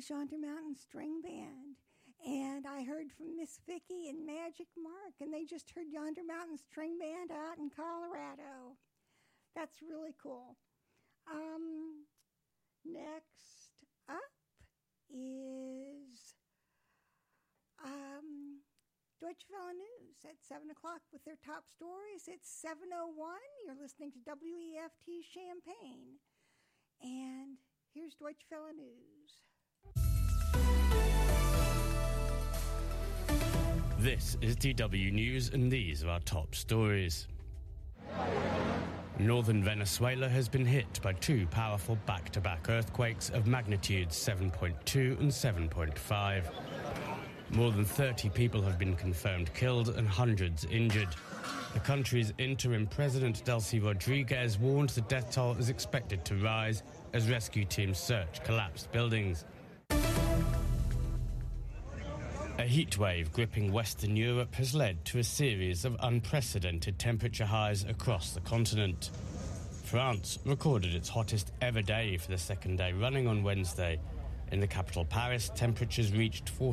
was Yonder Mountain String Band. And I heard from Miss Vicky and Magic Mark, and they just heard Yonder Mountain String Band out in Colorado. That's really cool. Next up is Deutsche Welle News at 7 o'clock with their top stories. It's 7:01. You're listening to WEFT Champaign. And here's Deutsche Welle News. This is DW News, and these are our top stories. Northern Venezuela has been hit by two powerful back-to-back earthquakes of magnitudes 7.2 and 7.5. More than 30 people have been confirmed killed and hundreds injured. The country's interim president, Delcy Rodriguez, warned the death toll is expected to rise as rescue teams search collapsed buildings. A heatwave gripping Western Europe has led to a series of unprecedented temperature highs across the continent. France recorded its hottest ever day for the second day running on Wednesday. In the capital Paris, temperatures reached